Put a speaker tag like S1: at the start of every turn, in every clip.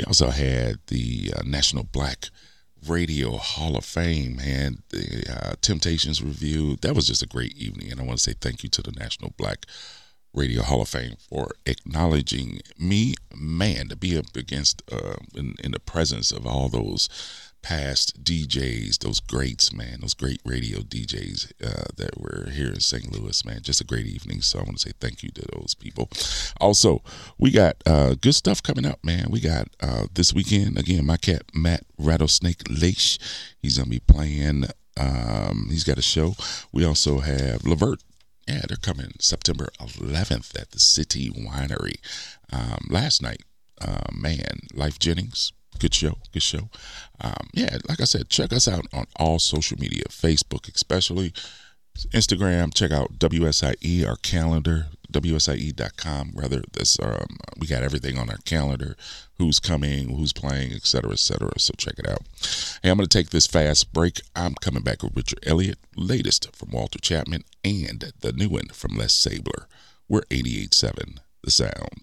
S1: also had the National Black Radio Hall of Fame, man. The Temptations review. That was just a great evening, and I want to say thank you to the National Black Radio Hall of Fame for acknowledging me, man, to be up against in the presence of all those past DJs, those greats, man, those great radio DJs that were here in St. Louis, man. Just a great evening. So I want to say thank you to those people. Also, we got good stuff coming up, man. We got this weekend, again, my cat, Matt Rattlesnake Leish. He's going to be playing, he's got a show. We also have Levert. Yeah, they're coming September 11th at the City Winery. Last night, man, Life Jennings. Good show. Yeah, like I said, check us out on all social media, Facebook especially, Instagram. Check out WSIE, our calendar, WSIE.com. Rather, we got everything on our calendar, who's coming, who's playing, etc., etc. So check it out. Hey, I'm going to take this fast break. I'm coming back with Richard Elliott, latest from Walter Chapman, and the new one from Les Sabler. We're 88.7, The Sound.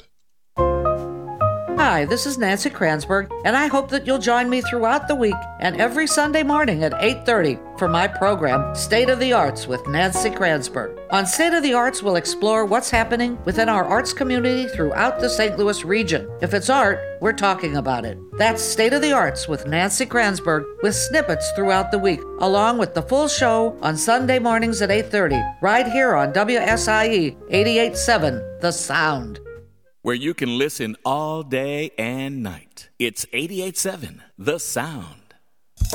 S2: Hi, this is Nancy Kransberg, and I hope that you'll join me throughout the week and every Sunday morning at 8:30 for my program, State of the Arts with Nancy Kransberg. On State of the Arts, we'll explore what's happening within our arts community throughout the St. Louis region. If it's art, we're talking about it. That's State of the Arts with Nancy Kransberg, with snippets throughout the week, along with the full show on Sunday mornings at 8:30, right here on WSIE 88.7, The Sound.
S3: Where you can listen all day and night. It's 88.7, The Sound.